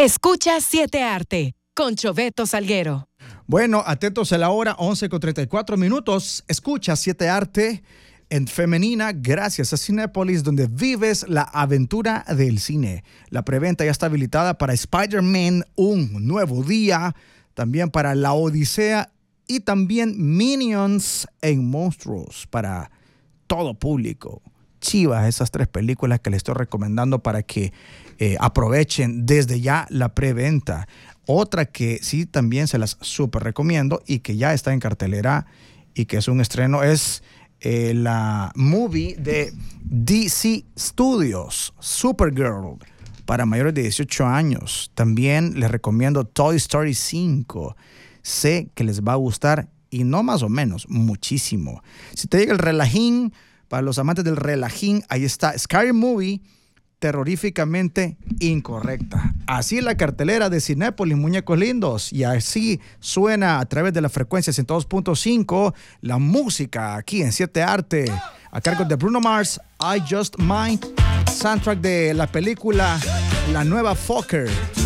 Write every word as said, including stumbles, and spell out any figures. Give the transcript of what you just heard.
Escucha siete Arte con Choveto Salguero. Bueno, atentos a la hora, once con treinta y cuatro minutos. Escucha siete Arte en femenina gracias a Cinépolis, donde vives la aventura del cine. La preventa ya está habilitada para Spider-Man, Un Nuevo Día, también para La Odisea y también Minions en Monstruos para todo público. Chivas esas tres películas que les estoy recomendando para que eh, aprovechen desde ya la preventa. Otra que sí también se las súper recomiendo y que ya está en cartelera y que es un estreno es eh, la movie de D C Studios, Supergirl, para mayores de dieciocho años. También les recomiendo Toy Story cinco. Sé que les va a gustar y no más o menos, muchísimo. Si te llega el relajín, para los amantes del relajín, ahí está Scary Movie, terroríficamente incorrecta. Así es la cartelera de Cinépolis, muñecos lindos. Y así suena a través de la frecuencia ciento dos punto cinco la música aquí en siete Arte, a cargo de Bruno Mars, I Just Might, soundtrack de la película La Nueva Fokker.